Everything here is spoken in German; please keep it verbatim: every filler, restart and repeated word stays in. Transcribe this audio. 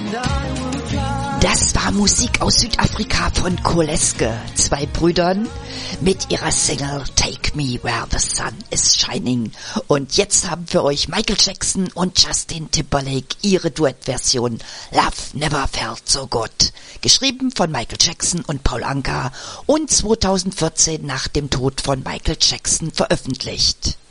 Das war Musik aus Südafrika von Koleske, zwei Brüdern, mit ihrer Single Take Me Where the Sun is Shining. Und jetzt haben für euch Michael Jackson und Justin Timberlake ihre Duettversion Love Never Felt So Good. Geschrieben von Michael Jackson und Paul Anka und zweitausendvierzehn nach dem Tod von Michael Jackson veröffentlicht.